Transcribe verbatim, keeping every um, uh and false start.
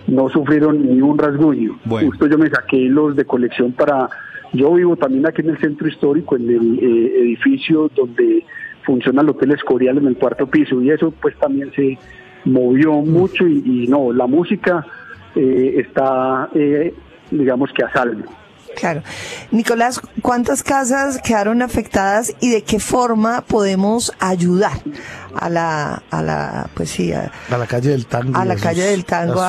no sufrieron ni un rasguño. Bueno. Justo yo me saqué los de colección para... Yo vivo también aquí en el centro histórico, en el eh, edificio donde funciona el Hotel Escorial en el cuarto piso, y eso pues también se movió mucho y, y no, la música eh, está, eh, digamos que a salvo. Claro. Nicolás, ¿cuántas casas quedaron afectadas y de qué forma podemos ayudar a la, a la, pues sí, a, A la calle del tango. a la calle del tango?